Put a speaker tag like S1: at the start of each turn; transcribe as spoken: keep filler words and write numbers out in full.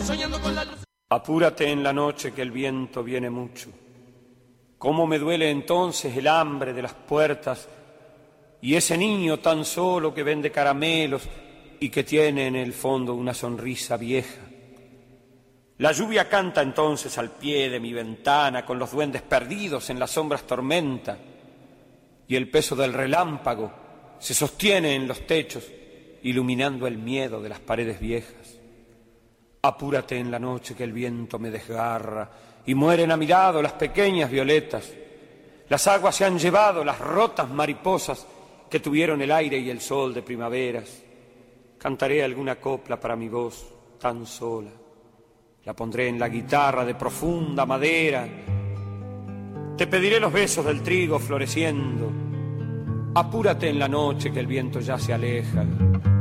S1: soñando con la luz.
S2: Apúrate en la noche que el viento viene mucho. Cómo me duele entonces el hambre de las puertas y ese niño tan solo que vende caramelos y que tiene en el fondo una sonrisa vieja. La lluvia canta entonces al pie de mi ventana con los duendes perdidos en las sombras tormenta y el peso del relámpago se sostiene en los techos iluminando el miedo de las paredes viejas. Apúrate en la noche que el viento me desgarra y mueren a mi lado las pequeñas violetas. Las aguas se han llevado las rotas mariposas que tuvieron el aire y el sol de primaveras. Cantaré alguna copla para mi voz tan sola. La pondré en la guitarra de profunda madera. Te pediré los besos del trigo floreciendo. Apúrate en la noche que el viento ya se aleja.